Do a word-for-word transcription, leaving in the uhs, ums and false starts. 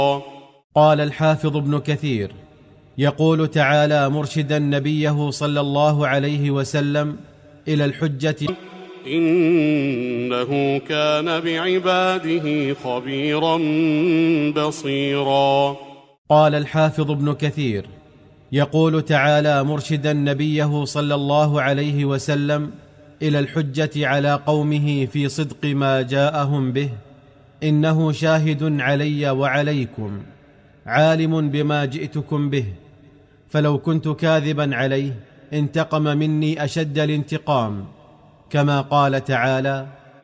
قال الحافظ ابن كثير: يقول تعالى مرشدا نبيه صلى الله عليه وسلم إلى الحجة: إنه كان بعباده خبيرا بصيرا. قال الحافظ ابن كثير: يقول تعالى مرشدا نبيه صلى الله عليه وسلم إلى الحجة على قومه في صدق ما جاءهم به: إنه شاهد علي وعليكم عالم بما جئتكم به، فلو كنت كاذبا عليه انتقم مني أشد الانتقام، كما قال تعالى: